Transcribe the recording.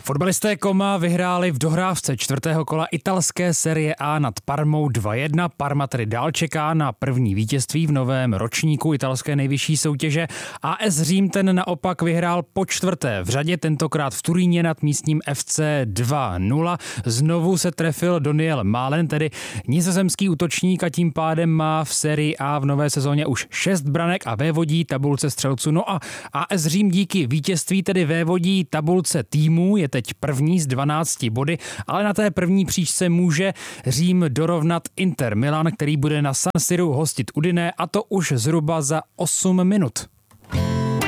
Fotbalisté Como vyhráli v dohrávce čtvrtého kola italské Serie A nad Parmou 2-1. Parma tedy dál čeká na první vítězství v novém ročníku italské nejvyšší soutěže. AS Řím ten naopak vyhrál po čtvrté v řadě, tentokrát v Turíně nad místním FC 2-0. Znovu se trefil Daniel Malen, tedy nizozemský útočník, a tím pádem má v Serii A v nové sezóně už 6 branek a vévodí tabulce střelců. No a AS Řím díky vítězství tedy vévodí tabulce týmů, je teď první s 12 body, ale na té první příčce může Řím dorovnat Inter Milan, který bude na San Siru hostit Udine, a to už zhruba za 8 minut.